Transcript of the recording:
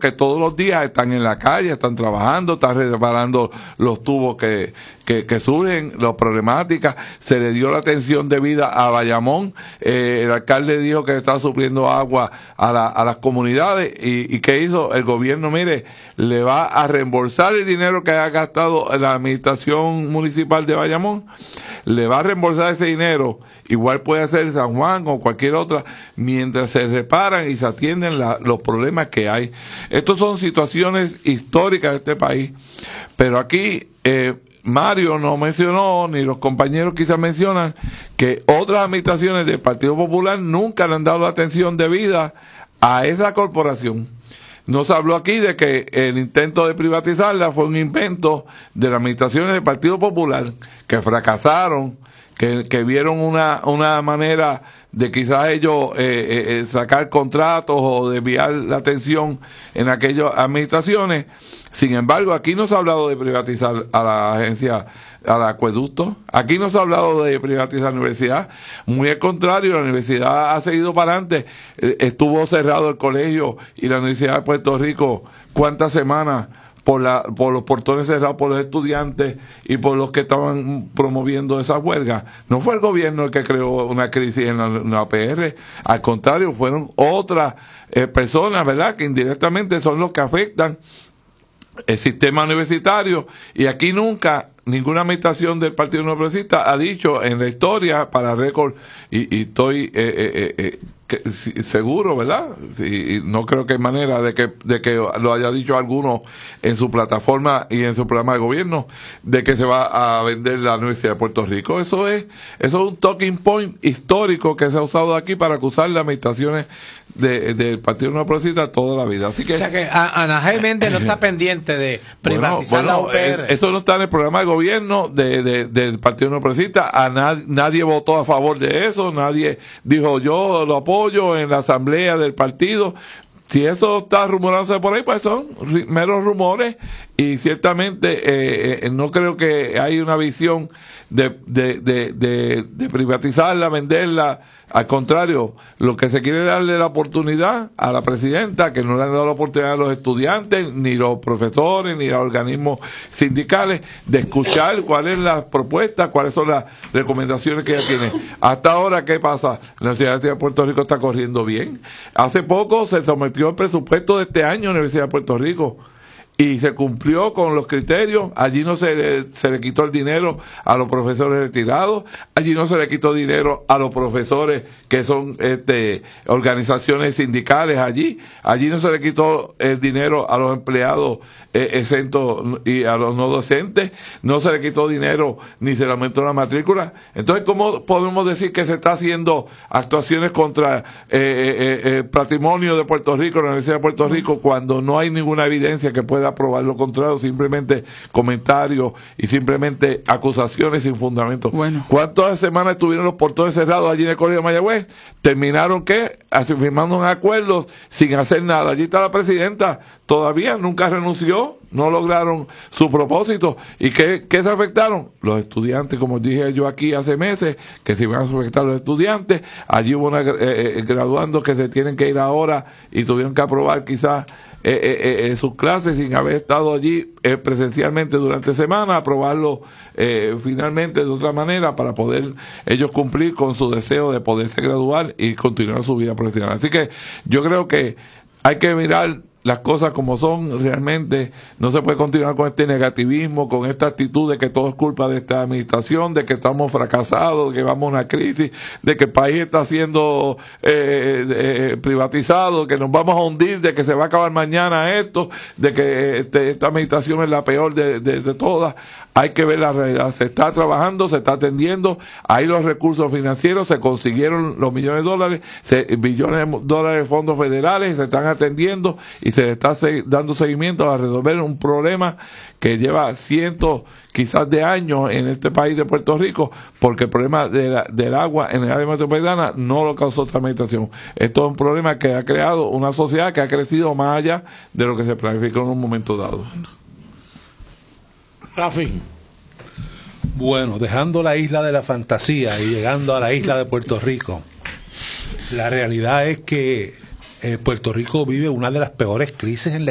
que todos los días están en la calle, están trabajando, están reparando los tubos que surgen, las problemáticas. Se le dio la atención debida a Bayamón. El alcalde dijo que está supliendo agua a las comunidades. ¿Y qué hizo? El gobierno, mire, le va a reembolsar el dinero que ha gastado la administración municipal de Bayamón. Le va a reembolsar ese dinero. Igual puede hacer San Juan o cualquier otra, mientras se reparan y se atienden los problemas que hay. Estas son situaciones históricas de este país. Pero aquí Mario no mencionó, ni los compañeros quizás mencionan, que otras administraciones del Partido Popular nunca le han dado la atención debida a esa corporación. No se habló aquí de que el intento de privatizarla fue un invento de las administraciones del Partido Popular, que fracasaron, que vieron una manera de quizás ellos sacar contratos o desviar la atención en aquellas administraciones. Sin embargo, aquí no se ha hablado de privatizar a la agencia, al acueducto. Aquí no se ha hablado de privatizar la universidad. Muy al contrario, la universidad ha seguido para adelante. Estuvo cerrado el colegio y la Universidad de Puerto Rico, ¿cuántas semanas? Por los portones cerrados por los estudiantes y por los que estaban promoviendo esas huelgas. No fue el gobierno el que creó una crisis en la UPR, al contrario, fueron otras personas, ¿verdad?, que indirectamente son los que afectan el sistema universitario. Y aquí nunca ninguna administración del Partido Nuevo Progresista ha dicho en la historia, para récord, y estoy seguro, ¿verdad? Y no creo que hay manera de que lo haya dicho alguno en su plataforma y en su programa de gobierno, de que se va a vender la Universidad de Puerto Rico. Eso es un talking point histórico que se ha usado aquí para acusar las administraciones del Partido Nuevo Progresista toda la vida. Así que, o sea que Ana Méndez no está pendiente de privatizar la UPR. Eso no está en el programa de gobierno del Partido Nuevo Progresista. Nadie votó a favor de eso, nadie dijo yo lo apoyo en la asamblea del partido. Si eso está rumorándose por ahí, pues son meros rumores, y ciertamente no creo que hay una visión de privatizarla, venderla. Al contrario, lo que se quiere es darle la oportunidad a la presidenta, que no le han dado la oportunidad a los estudiantes, ni los profesores, ni a organismos sindicales, de escuchar cuáles son las propuestas, cuáles son las recomendaciones que ella tiene. Hasta ahora, ¿qué pasa? La Universidad de Puerto Rico está corriendo bien. Hace poco se sometió el presupuesto de este año a la Universidad de Puerto Rico, y se cumplió con los criterios. Allí no se le quitó el dinero a los profesores retirados, allí no se le quitó dinero a los profesores que son organizaciones sindicales, allí no se le quitó el dinero a los empleados exentos y a los no docentes, no se le quitó dinero ni se le aumentó la matrícula. Entonces, ¿cómo podemos decir que se está haciendo actuaciones contra el patrimonio de Puerto Rico, la Universidad de Puerto Rico, cuando no hay ninguna evidencia que pueda probar lo contrario? Simplemente comentarios y simplemente acusaciones sin fundamento. Bueno. ¿Cuántas semanas estuvieron los portones cerrados allí en el Colegio de Mayagüez? Terminaron firmando un acuerdo sin hacer nada. Allí está la presidenta, todavía nunca renunció, no lograron su propósito. ¿Y qué se afectaron? Los estudiantes, como dije yo aquí hace meses, que se iban a afectar los estudiantes. Allí hubo graduandos que se tienen que ir ahora y tuvieron que aprobar quizás sus clases sin haber estado allí presencialmente durante semana, aprobarlo finalmente de otra manera para poder ellos cumplir con su deseo de poderse graduar y continuar su vida profesional. Así que yo creo que hay que mirar las cosas como son realmente. No se puede continuar con este negativismo, con esta actitud de que todo es culpa de esta administración, de que estamos fracasados, de que vamos a una crisis, de que el país está siendo privatizado, que nos vamos a hundir, de que se va a acabar mañana esto, de que esta administración es la peor de todas. Hay que ver la realidad. Se está trabajando, se está atendiendo, hay los recursos financieros, se consiguieron los millones de dólares, billones de dólares de fondos federales, se están atendiendo y se le está dando seguimiento a resolver un problema que lleva cientos quizás de años en este país de Puerto Rico, porque el problema del agua en el área metropolitana no lo causó esta administración. Esto es un problema que ha creado una sociedad que ha crecido más allá de lo que se planificó en un momento dado. Rafi. Bueno, dejando la isla de la fantasía y llegando a la isla de Puerto Rico, la realidad es que Puerto Rico vive una de las peores crisis en la